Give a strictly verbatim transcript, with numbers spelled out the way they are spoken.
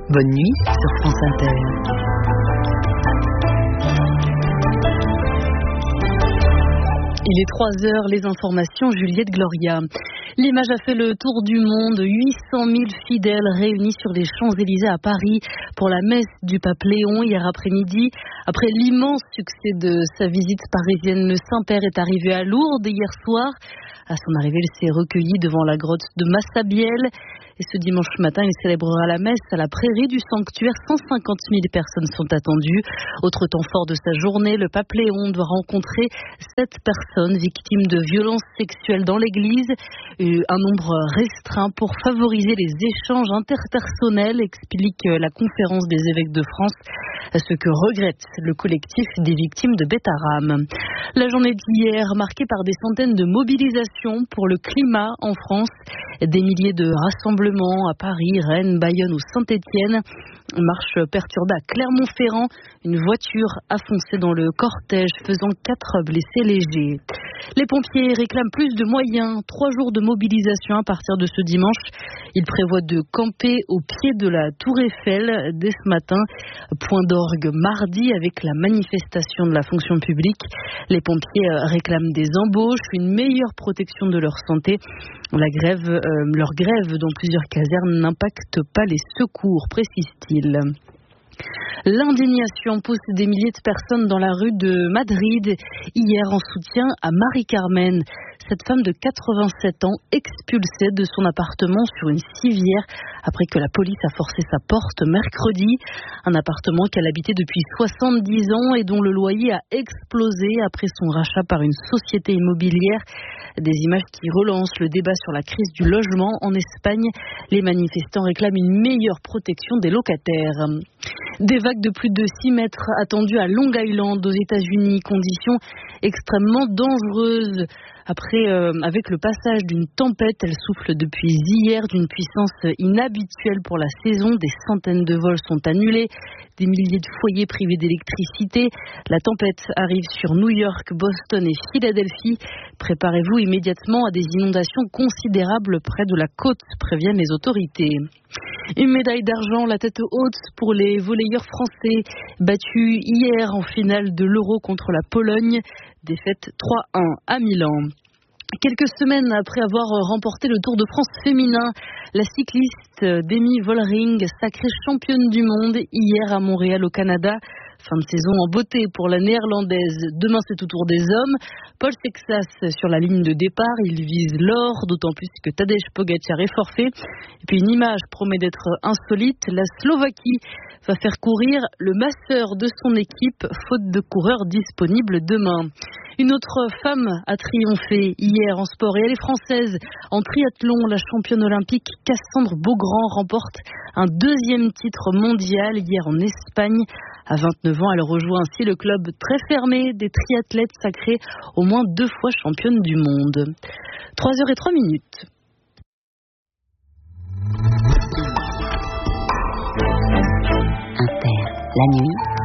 Bonne nuit sur France Inter. Il est trois heures, les informations, Juliette Gloria. L'image a fait le tour du monde. huit cent mille fidèles réunis sur les Champs-Élysées à Paris pour la messe du pape Léon hier après-midi. Après l'immense succès de sa visite parisienne, le Saint-Père est arrivé à Lourdes hier soir. À son arrivée, il s'est recueilli devant la grotte de Massabielle. Et ce dimanche matin, il célébrera la messe à la prairie du sanctuaire. cent cinquante mille personnes sont attendues. Autre temps fort de sa journée, le pape Léon doit rencontrer sept personnes victimes de violences sexuelles dans l'église. Un nombre restreint pour favoriser les échanges interpersonnels, explique la conférence des évêques de France, ce que regrette le collectif des victimes de Beth Aram. La journée d'hier, marquée par des centaines de mobilisations pour le climat en France, des milliers de rassemblements à Paris, Rennes, Bayonne ou Saint-Étienne. Une marche perturbée à Clermont-Ferrand. Une voiture a foncé dans le cortège, faisant quatre blessés légers. Les pompiers réclament plus de moyens. Trois jours de mobilisation à partir de ce dimanche. Ils prévoient de camper au pied de la Tour Eiffel dès ce matin. Point d'orgue mardi avec la manifestation de la fonction publique. Les pompiers réclament des embauches, une meilleure protection de leur santé. La grève, euh, leur grève dans plusieurs casernes n'impacte pas les secours, précise-t-il. L'indignation pousse des milliers de personnes dans la rue de Madrid hier en soutien à Marie-Carmen. Cette femme de quatre-vingt-sept ans expulsée de son appartement sur une civière après que la police a forcé sa porte mercredi. Un appartement qu'elle habitait depuis soixante-dix ans et dont le loyer a explosé après son rachat par une société immobilière. Des images qui relancent le débat sur la crise du logement en Espagne. Les manifestants réclament une meilleure protection des locataires. Des vagues de plus de six mètres attendues à Long Island aux États-Unis, conditions extrêmement dangereuses. Après, euh, avec le passage d'une tempête, elle souffle depuis hier d'une puissance inhabituelle pour la saison. Des centaines de vols sont annulés, des milliers de foyers privés d'électricité. La tempête arrive sur New York, Boston et Philadelphie. Préparez-vous immédiatement à des inondations considérables près de la côte, préviennent les autorités. Une médaille d'argent, la tête haute pour les volleyeurs français, battus hier en finale de l'Euro contre la Pologne. Défaite trois un à Milan. Quelques semaines après avoir remporté le Tour de France féminin, la cycliste Demi Vollering, sacrée championne du monde hier à Montréal au Canada. Fin de saison en beauté pour la néerlandaise. Demain, c'est au tour des hommes. Paul Sexas sur la ligne de départ. Il vise l'or, d'autant plus que Tadej Pogačar est forfait. Et puis une image promet d'être insolite. La Slovaquie va faire courir le masseur de son équipe, faute de coureurs disponibles demain. Une autre femme a triomphé hier en sport et elle est française. En triathlon, la championne olympique Cassandre Beaugrand remporte un deuxième titre mondial hier en Espagne. À vingt-neuf ans, elle rejoint ainsi le club très fermé des triathlètes sacrés, au moins deux fois championne du monde. trois heures et trois minutes. Inter, la nuit.